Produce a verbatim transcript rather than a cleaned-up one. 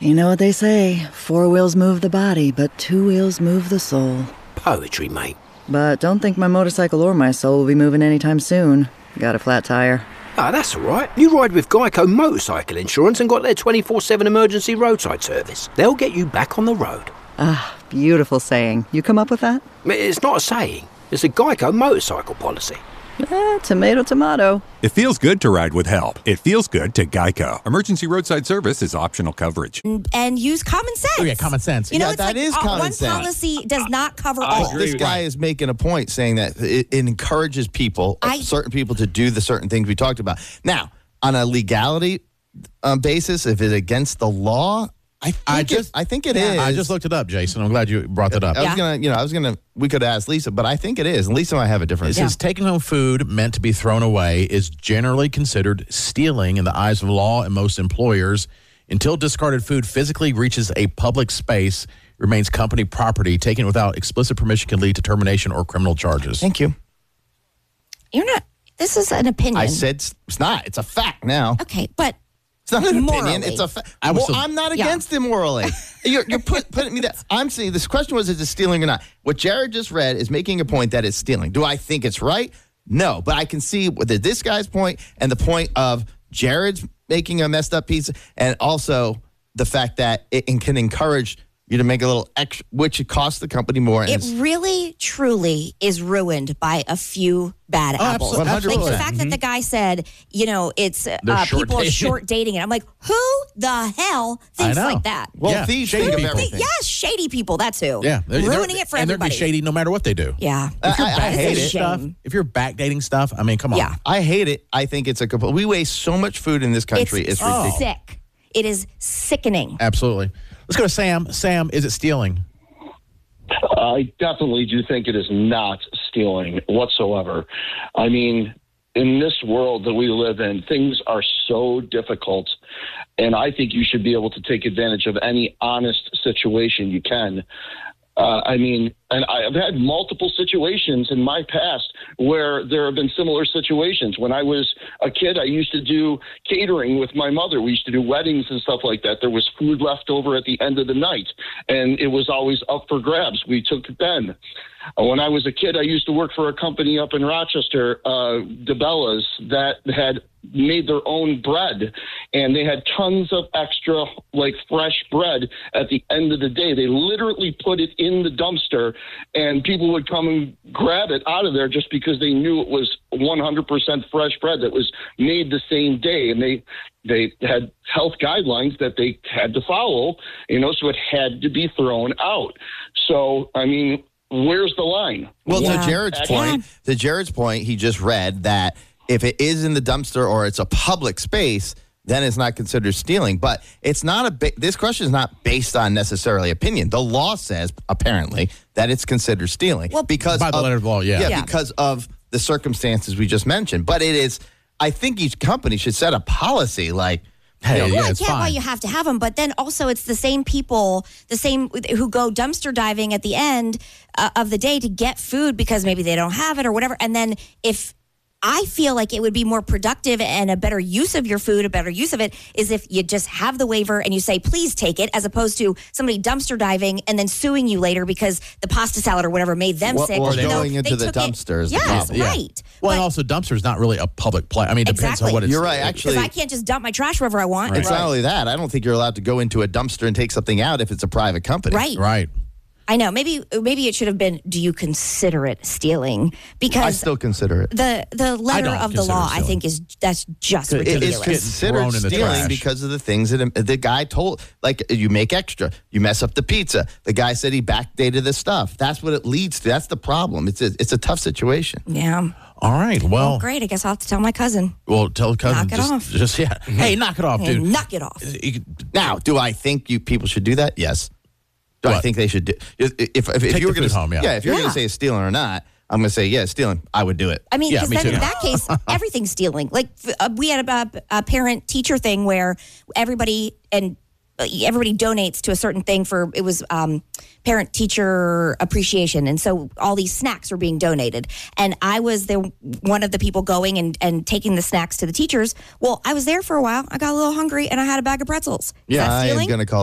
You know what they say, four wheels move the body, but two wheels move the soul. Poetry, mate. But don't think my motorcycle or my soul will be moving anytime soon. Got a flat tire. Ah, that's all right. You ride with Geico Motorcycle Insurance and got their twenty-four seven emergency roadside service. They'll get you back on the road. Ah, beautiful saying. You come up with that? It's not a saying. It's a Geico motorcycle policy. Eh, tomato, tomato. It feels good to ride with help. It feels good to Geico. Emergency roadside service is optional coverage. And, and use common sense. Oh, yeah, common sense. You know, Yeah, it's that like is uh, common one sense. policy does not cover I all. This guy is making a point saying that it, it encourages people, I- certain people, to do the certain things we talked about. Now, on a legality um, basis, if it's against the law, I think I it, just- I think it is. I just looked it up, Jason. I'm glad you brought that up. I was Yeah. gonna, you know, I was gonna. We could ask Lisa, but I think it is. And Lisa might have a different. It says taking home food meant to be thrown away is generally considered stealing in the eyes of law and most employers. Until discarded food physically reaches a public space, it remains company property. Taken without explicit permission can lead to termination or criminal charges. Thank you. You're not. This is an opinion. I said it's it's not. It's a fact now. Okay, but It's not an Morally. opinion. It's a fact. I was Well, so- I'm not Yeah. against it morally. You're, you're put, putting me that. I'm saying this question was, is it stealing or not? What Jared just read is making a point that it's stealing. Do I think it's right? No, but I can see the, this guy's point and the point of Jared's making a messed up pizza, and also the fact that it can encourage you to make a little extra, which it costs the company more. And it it's- really, truly is ruined by a few bad Oh, apples. absolutely. Like the one hundred percent. fact that the guy said, you know, it's uh, They're short people are dating. short dating it. I'm like, who the hell thinks I know. like that? well, Yeah, thieves shady think of people. everything. Yes, shady people. That's who. Yeah. They're- ruining they're- it for and everybody. they're shady no matter what they do. Yeah. If you're I- I backdating hate it. stuff, Shame. if you're backdating stuff, I mean, come on. Yeah. I hate it. I think it's a complete. We waste so much food in this country. It's It's, ridiculous. sick. It is sickening. Absolutely. Let's go to Sam. Sam, is it stealing? I definitely do think it is not stealing whatsoever. I mean, in this world that we live in, things are so difficult, and I think you should be able to take advantage of any honest situation you can. Uh, I mean, and I've had multiple situations in my past where there have been similar situations. When I was a kid, I used to do catering with my mother. We used to do weddings and stuff like that. There was food left over at the end of the night, and it was always up for grabs. We took it then. When I was a kid, I used to work for a company up in Rochester, uh, DeBella's, that had made their own bread, and they had tons of extra, like, fresh bread at the end of the day. They literally put it in the dumpster, and people would come and grab it out of there just because they knew it was one hundred percent fresh bread that was made the same day, and they they had health guidelines that they had to follow, you know, so it had to be thrown out. So, I mean, where's the line? Well, Yeah. to Jared's Yeah. point, to Jared's point, he just read that if it is in the dumpster or it's a public space, then it's not considered stealing. But it's not a. Ba- this question is not based on necessarily opinion. The law says apparently that it's considered stealing Well, because by the of, letter of the law, yeah. yeah, Yeah. because of the circumstances we just mentioned. But it is. I think each company should set a policy like. Hey, you know, yeah, Well, I it's get why fine. you have to have them, but then also it's the same people, the same who go dumpster diving at the end uh, of the day to get food because maybe they don't have it or whatever. And then if I feel like it would be more productive and a better use of your food, a better use of it is if you just have the waiver and you say, please take it, as opposed to somebody dumpster diving and then suing you later because the pasta salad or whatever made them Or- sick. or even though going into they the took it- dumpster is the Yes, problem. Yeah. right. Well, and But- also dumpster is not really a public place. I mean, it depends Exactly. on what it's. You're right, it- actually. Because I can't just dump my trash wherever I want. It's not only that. I don't think you're allowed to go into a dumpster and take something out if it's a private company. Right. Right. I know. Maybe maybe it should have been, do you consider it stealing? Because I still consider it. the the letter don't of the consider law, it I stealing. think, is that's just It- It ridiculous. is getting considered thrown in the stealing trash. because of the things that the guy told. Like, you make extra, you mess up the pizza. The guy said he backdated the stuff. That's what it leads to. That's the problem. It's a, it's a tough situation. yeah. All right. Well, Well, great. I guess I'll have to tell my cousin. well, tell cousin Knock it just, off. just yeah. Hey, knock it off, Hey, dude. knock it off. You could- Now, do I think you people should do that? Yes. Do I What? think they should do? If if, if, if Take you were the going food home, yeah. yeah, if you're Yeah. going to say it's stealing or not, I'm going to say yeah, it's stealing. I would do it. I mean, Yeah, because me then too. in that case, everything's stealing. Like uh, we had a, a parent teacher thing where everybody and uh, everybody donates to a certain thing for, it was um, parent teacher appreciation. And so all these snacks were being donated. And I was the one of the people going and, and taking the snacks to the teachers. Well, I was there for a while. I got a little hungry and I had a bag of pretzels. Is Yeah, that I am stealing? going to call